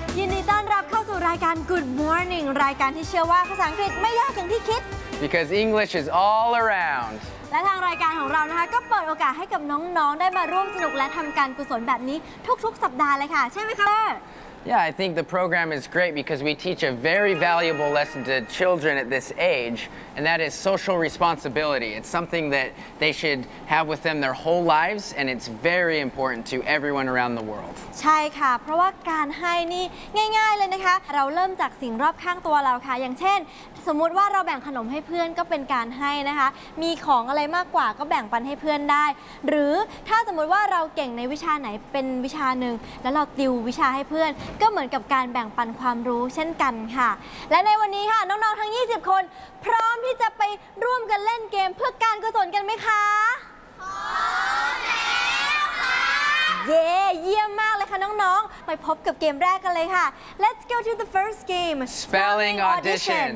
ยินดีต้อนรับเข้าสู่รายการ Good Morning รายการที่เชื่อว่าภาษาอังกฤษไม่ยากอย่างที่คิด Because English is all around และทางรายการของเรานะคะก็เปิดโอกาสให้กับน้องๆได้มาร่วมสนุกและทำการกุศลแบบนี้ทุกๆสัปดาห์เลยค่ะใช่ไหมคะ Yeah, I think the program is great because we teach a very valuable lesson to children at this age, and that is social responsibility. It's something that they should have with them their whole lives, and it's very important to everyone around the world. ใช่ค่ะเพราะว่าการให้นี่ง่ายๆเลยนะคะเราเริ่มจากสิ่งรอบข้างตัวเราค่ะอย่างเช่นสมมุติว่าเราแบ่งขนมให้เพื่อนก็เป็นการให้นะคะมีของอะไรมากกว่าก็แบ่งปันให้เพื่อนได้หรือถ้าสมมุติว่าเราเก่งในวิชาไหนเป็นวิชาหนึ่งแล้วเราติววิชาให้เพื่อนก็เหมือนกับการแบ่งปันความรู้เช่นกันค่ะและในวันนี้ค่ะน้องๆทั้ง20คนพร้อมที่จะไปร่วมกันเล่นเกมเพื่อการกุศลกันไหมคะพร้อมแล้วค่ะเยี่ยมมากเลยค่ะน้องๆไปพบกับเกมแรกกันเลยค่ะ Let's go to the first game Spelling Audition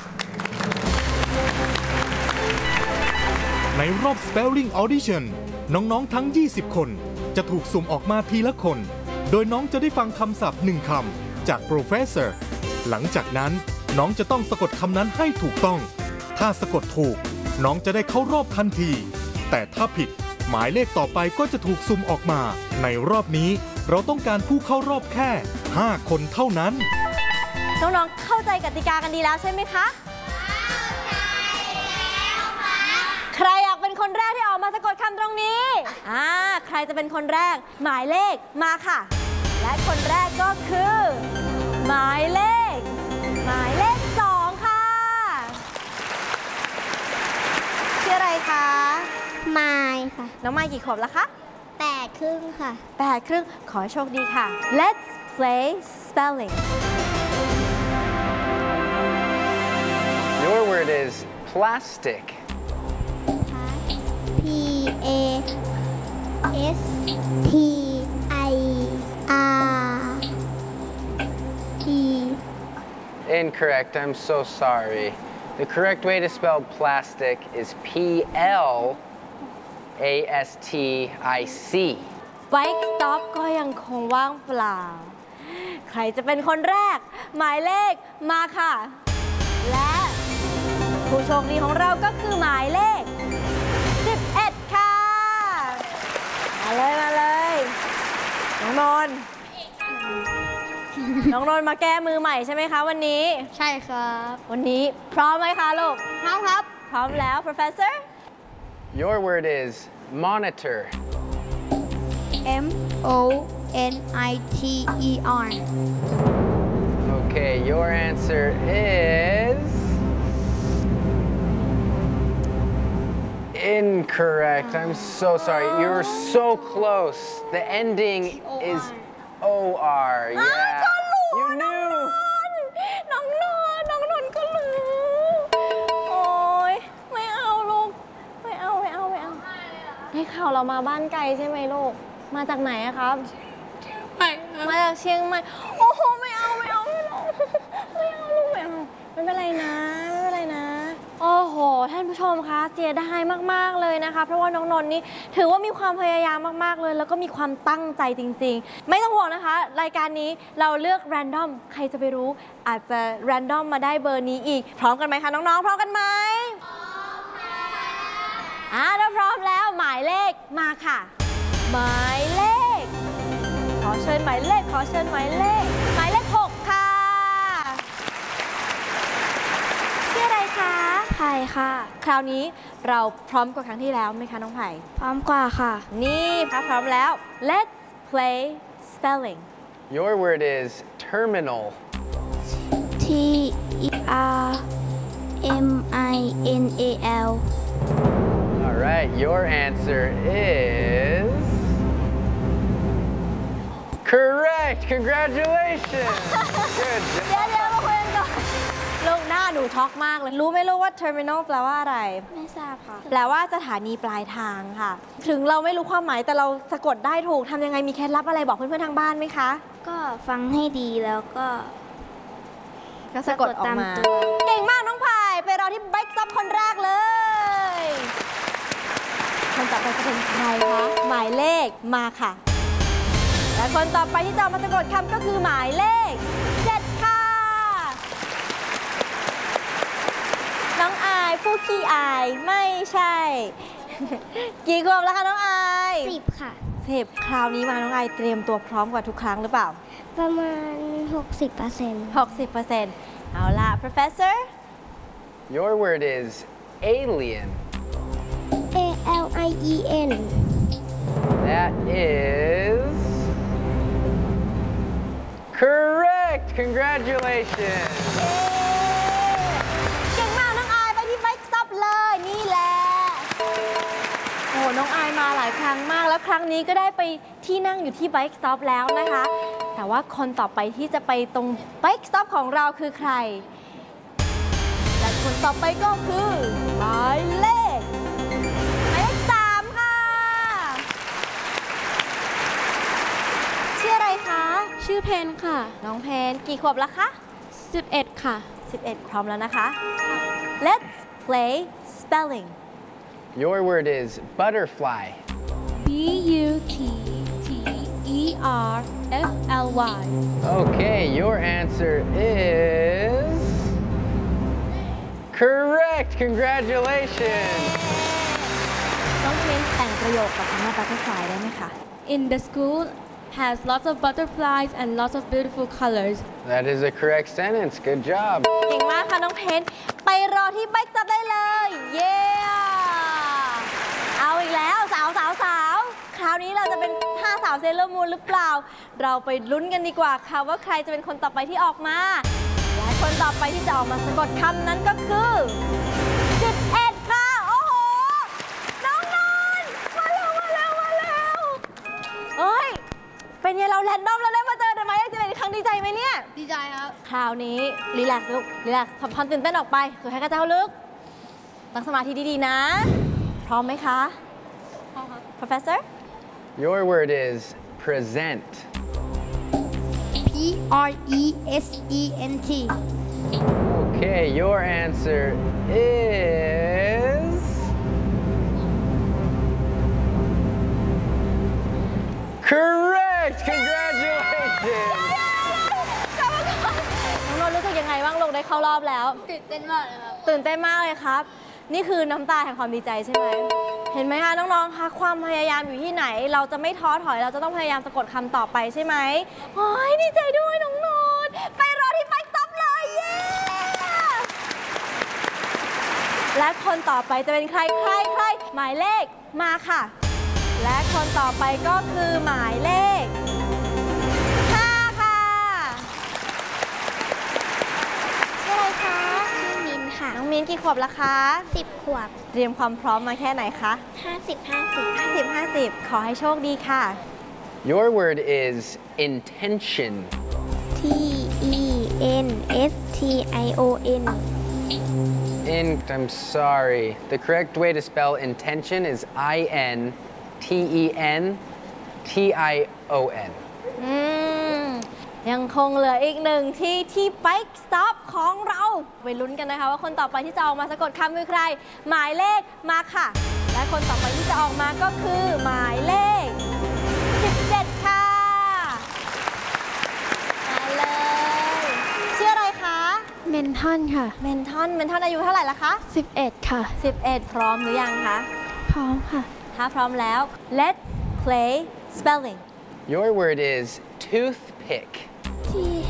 ในรอบ Spelling Audition น้องๆทั้ง20คนจะถูกสุ่มออกมาทีละคนโดยน้องจะได้ฟังคำศัพท์1คำจาก Professor หลังจากนั้นน้องจะต้องสะกดคำนั้นให้ถูกต้องถ้าสะกดถูกน้องจะได้เข้ารอบทันทีแต่ถ้าผิดหมายเลขต่อไปก็จะถูกสุ่มออกมาในรอบนี้เราต้องการผู้เข้ารอบแค่5คนเท่านั้นน้องๆเข้าใจกติกากันดีแล้วใช่ไหมคะใครอยากเป็นคนแรกที่ออกมาสะกดคำตรงนี้ใครจะเป็นคนแรกหมายเลขมาค่ะและคนแรกก็คือหมายเลข2ค่ะชื่ออะไรคะมายค่ะน้องมายกี่ขวบแล้วคะ 8 ครึ่งค่ะ 8 ครึ่งขอให้โชคดีค่ะ Let's play spelling Your word is plastic P-A-S-T-I-R-T Incorrect, I'm so sorry. The correct way to spell plastic is P-L-A-S-T-I-C Bike stop ก็ยังคงว่างเปล่าใครจะเป็นคนแรกหมายเลขมาค่ะและผู้โชคดีของเราก็คือหมายเลข11ค่ะมาเลยน้องนนท์มาแก้มือใหม่ใช่ไหมคะวันนี้ใช่ครับวันนี้พร้อมไหมคะลูกพร้อมครับพร้อมแล้ว Professor Your word is monitor M-O-N-I-T-E-R Okay, your answer is incorrect. I'm so sorry. You were so close. The ending is O-R. Yeah. You knew. น้องนนท์ก็รู้โอ๊ยไม่เอาลูกไม่เอาให้ข่าวเรามาบ้านไกลใช่ไหมลูกมาจากไหนอะครับมาจากเชียงใหม่โอ้โหไม่เอาลูกไม่เป็นไรนะโอ้โหท่านผู้ชมคะเสียดายมากๆเลยนะคะเพราะว่าน้องนนท์นี่ถือว่ามีความพยายามมากๆเลยแล้วก็มีความตั้งใจจริงๆไม่ต้องห่วงนะคะรายการนี้เราเลือกแรนดอมใครจะไปรู้อาจจะแรนดอมมาได้เบอร์นี้อีกพร้อมกันไหมคะน้องๆพร้อมกันไหมถ้าพร้อมแล้วหมายเลขมาค่ะหมายเลขขอเชิญหมายเลข6ค่ะชื่ออะไรคะไผ่ค่ะคราวนี้เราพร้อมกว่าครั้งที่แล้วไหมคะน้องไผ่พร้อมกว่าค่ะนี่พร้อมแล้ว Let's play spelling Your word is terminal T-E-R-M-I-N-A-L All right, your answer is correct. Congratulations. Good job. เดี๋ยวมาคุยกันก่อนลูกหน้าหนูช็อกมากเลยรู้ไหมลูกว่า terminal แปลว่าอะไรไม่ทราบค่ะแปลว่าสถานีปลายทางค่ะถึงเราไม่รู้ความหมายแต่เราสะกดได้ถูกทำยังไงมีเคล็ดลับอะไรบอกเพื่อนๆทางบ้านไหมคะก็ฟังให้ดีแล้วก็สะกดออกมาเก่งมากน้องพายไปรอที่ Bike Stop คนแรกเลยคนต่อไปจะเป็นใครคะหมายเลขมาค่ะและคนต่อไปที่จะเอามาสะกดคำก็คือหมายเลข 7 ค่ะ น้องอายผู้ขี้อายไม่ใช่ กี่ขวบแล้วคะน้องอาย 10 ค่ะ 10คราวนี้มาน้องอายเตรียมตัวพร้อมกว่าทุกครั้งหรือเปล่าประมาณ 60% 60%เอาล่ะ professor Your word is alien. ALIEN That is correct. Congratulations. เก่งมากน้องอายไปที่ bike stop เลยนี่แหละ โอ้น้องอายมาหลายครั้งมากแล้วครั้งนี้ก็ได้ไปที่นั่งอยู่ที่ bike stop แล้วนะคะ แต่ว่าคนต่อไปที่จะไปตรง bike stop ของเราคือใคร และคนต่อไปก็คือหมายเลข 3 ค่ะ ชื่ออะไรคะชื่อเพนค่ะน้องเพนกี่ขวบแล้วคะ 11 ค่ะ 11 พร้อมแล้วนะคะ Let's play spelling Your word is butterfly. BUTTERFLY Okay, your answer is correct. Congratulations. น้องเพนแต่งประโยคกับคำว่า butterfly ได้ไหมคะ In the school has lots of butterflies and lots of beautiful colors. That is a correct sentence. Good job. เก่งมากค่ะน้องเพนไปรอที่ bike stop ได้เลย เย้ เอาอีกแล้วสาวคราวนี้เราจะเป็น5 สาวเซเลอร์มูนหรือเปล่า เราไปลุ้นกันดีกว่าค่ะว่าใครจะเป็นคนต่อไปที่ออกมา และคนต่อไปที่จะออกมาสะกดคำนั้นก็คือ11ค่ะ โอ้โห น้องนนท์มาแล้วเฮ้ย เป็นไงเราแรนดอมเราได้มาเจอได้ไหมจะเป็นครั้งดีใจไหมเนี่ยดีใจครับคราวนี้รีแลกซ์ลูกรีแลกซ์ทำความตื่นเต้นออกไปสุดท้ายก็จะเข้าลึกตั้งสมาธิดีๆนะ พร้อมไหมคะพร้อมครับ professor Your word is present. PRESENT Okay, your answer is correct. Congratulations. น้องนนท์รู้สึกยังไงบ้างลูกได้เข้ารอบแล้วตื่นเต้นมากเลยครับตื่นเต้นมากเลยครับ นี่คือน้ำตาแห่งความดีใจใช่ไหม เห็นไหมคะน้องๆ คะความพยายามอยู่ที่ไหน เราจะไม่ท้อถอย เราจะต้องพยายามสะกดคำต่อไปใช่ไหมโอ้ยดีใจด้วยน้องนนท์ไปรอที่ไฟซับเลยเย้ และคนต่อไปจะเป็นใครหมายเลขมาค่ะ และคนต่อไปก็คือหมายเลข 5 ค่ะชื่ออะไรคะชื่อมินค่ะน้องมิ้นกี่ขวบแล้วคะ 10 ขวบเตรียมความพร้อมมาแค่ไหนคะ 50 ขอให้โชคดีค่ะ Your word is intention. TENSTION I'm sorry. The correct way to spell intention is INTENTION. ยังคงเหลืออีกหนึ่งที่ Bike Stop ของเราไปลุ้นกันนะคะว่าคนต่อไปที่จะออกมาสะกดคำคือใคร หมายเลขมาค่ะ และคนต่อไปที่จะออกมาก็คือหมายเลข 17 ค่ะมาเลยชื่ออะไรคะเมนทอนค่ะเมนทอนอายุเท่าไหร่ละคะ 11 ค่ะ 11 พร้อมหรือยังคะพร้อมค่ะถ้าพร้อมแล้ว let's play spelling Your word is toothpick.